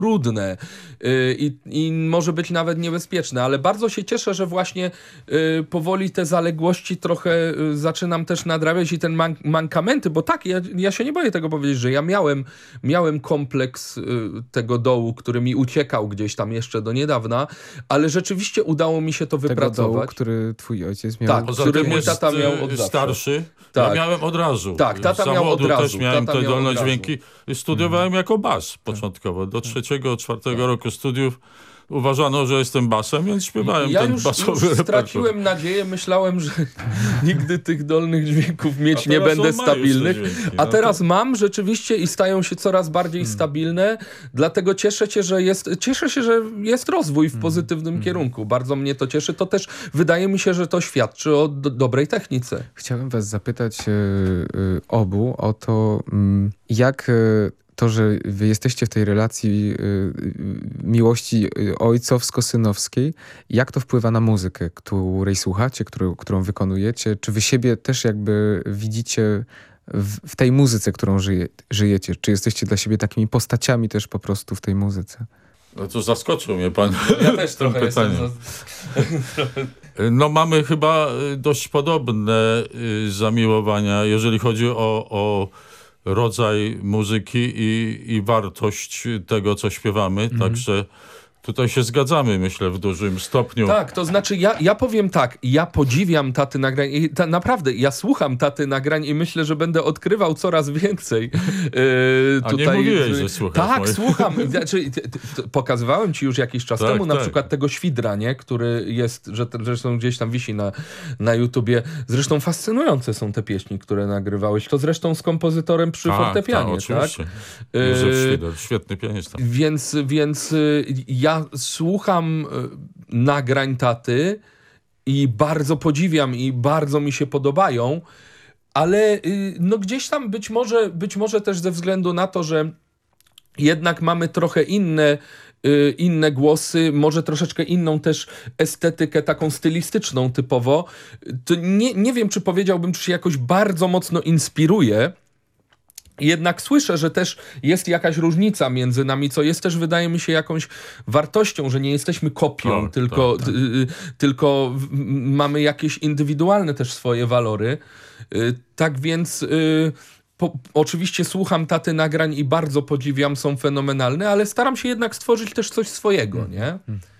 trudne i może być nawet niebezpieczne, ale bardzo się cieszę, że właśnie powoli te zaległości trochę zaczynam też nadrabiać i ten mankamenty, bo tak, ja się nie boję tego powiedzieć, że ja miałem kompleks tego dołu, który mi uciekał gdzieś tam jeszcze do niedawna, ale rzeczywiście udało mi się to wypracować. Tego dołu, który twój ojciec miał. Tak, który mój tata miał od zawsze. Starszy. Tak. Ja miałem od razu. Tak, tata miał od razu. Też miałem te dolnodźwięki. Studiowałem jako bas początkowo. Do 3-4 roku studiów uważano, że jestem basem, więc śpiewałem ten basowy repertuar. Straciłem nadzieję, myślałem, że nigdy tych dolnych dźwięków mieć nie będę stabilnych. A teraz mam rzeczywiście i stają się coraz bardziej stabilne, dlatego cieszę się, że jest rozwój w pozytywnym kierunku. Bardzo mnie to cieszy. To też wydaje mi się, że to świadczy o dobrej technice. Chciałem was zapytać obu o to, jak to, że wy jesteście w tej relacji miłości ojcowsko-synowskiej, jak to wpływa na muzykę, której słuchacie, którą wykonujecie? Czy wy siebie też jakby widzicie w tej muzyce, którą żyjecie? Czy jesteście dla siebie takimi postaciami też po prostu w tej muzyce? No to zaskoczył mnie pan. Ja też trochę jestem. No mamy chyba dość podobne zamiłowania, jeżeli chodzi o rodzaj muzyki i wartość tego, co śpiewamy. Także tutaj się zgadzamy, myślę, w dużym stopniu. Tak, to znaczy ja powiem tak, ja podziwiam taty nagrań i naprawdę, ja słucham taty nagrań i myślę, że będę odkrywał coraz więcej. A nie mówiłeś, że słuchasz. Tak, słucham. Znaczy, pokazywałem ci już jakiś czas temu na przykład tego Świdra, nie? Który jest, że zresztą gdzieś tam wisi na YouTubie. Zresztą fascynujące są te pieśni, które nagrywałeś. To zresztą z kompozytorem przy fortepianie. Oczywiście. Józef Świder, świetny pianista. Więc ja słucham nagrań taty i bardzo podziwiam i bardzo mi się podobają, ale no gdzieś tam być może też ze względu na to, że jednak mamy trochę inne głosy, może troszeczkę inną też estetykę taką stylistyczną typowo, to nie wiem, czy powiedziałbym, czy się jakoś bardzo mocno inspiruje. Jednak słyszę, że też jest jakaś różnica między nami, co jest też, wydaje mi się, jakąś wartością, że nie jesteśmy kopią, tylko mamy jakieś indywidualne też swoje walory. Tak więc oczywiście słucham taty nagrań i bardzo podziwiam, są fenomenalne, ale staram się jednak stworzyć też coś swojego, nie?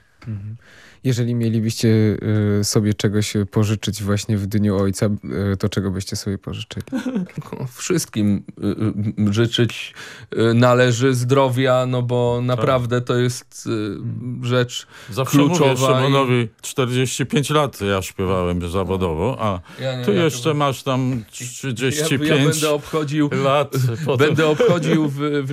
Jeżeli mielibyście sobie czegoś pożyczyć właśnie w Dniu Ojca, to czego byście sobie pożyczyli? Wszystkim życzyć należy zdrowia, no bo naprawdę to jest rzecz zawsze kluczowa. Mówię Szymonowi, 45 lat ja śpiewałem zawodowo, a ty jeszcze masz tam 35 ja będę obchodził, lat. Będę obchodził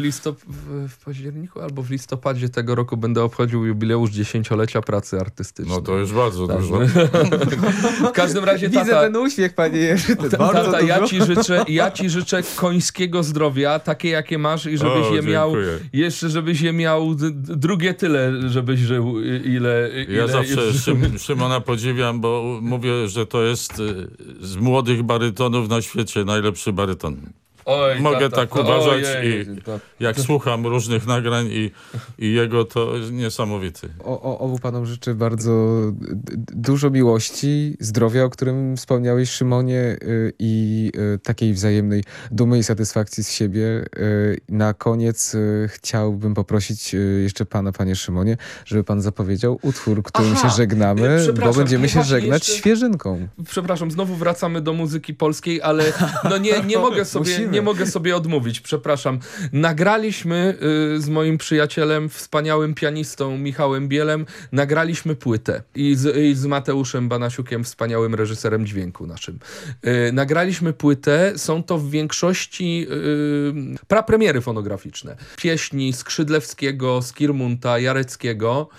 w październiku albo w listopadzie tego roku będę obchodził jubileusz 10-lecia pracy artystycznej. No to już bardzo dużo. W każdym razie widzę ten uśmiech, panie Jerzy. Tata, ja ci życzę końskiego zdrowia, takie jakie masz i żebyś je miał jeszcze, żebyś je miał drugie tyle, żebyś żył ile zawsze Szymona podziwiam, bo mówię, że to jest z młodych barytonów na świecie najlepszy baryton. Mogę tak uważać jak słucham różnych nagrań i jego, to niesamowity. Obu panom życzę bardzo dużo miłości, zdrowia, o którym wspomniałeś, Szymonie, i takiej wzajemnej dumy i satysfakcji z siebie. Na koniec chciałbym poprosić jeszcze pana, panie Szymonie, żeby pan zapowiedział utwór, którym się żegnamy, bo będziemy się żegnać świeżynką. Przepraszam, znowu wracamy do muzyki polskiej, ale no nie mogę sobie odmówić, przepraszam. Nagraliśmy z moim przyjacielem, wspaniałym pianistą Michałem Bielem, nagraliśmy płytę i z Mateuszem Banasiukiem, wspaniałym reżyserem dźwięku naszym. Nagraliśmy płytę, są to w większości prapremiery fonograficzne. Pieśni Skrzydlewskiego, Skirmunta, Jareckiego.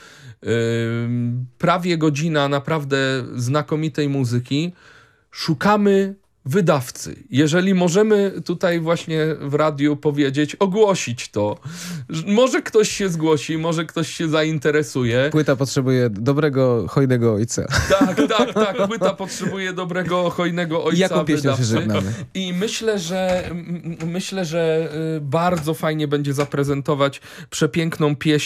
Prawie godzina naprawdę znakomitej muzyki. Szukamy wydawcy. Jeżeli możemy tutaj właśnie w radiu powiedzieć, ogłosić to. Może ktoś się zgłosi, może ktoś się zainteresuje. Płyta potrzebuje dobrego, hojnego ojca. Tak. Płyta potrzebuje dobrego, hojnego ojca. Jaką pieśnią się żegnamy? I myślę, że bardzo fajnie będzie zaprezentować przepiękną pieśń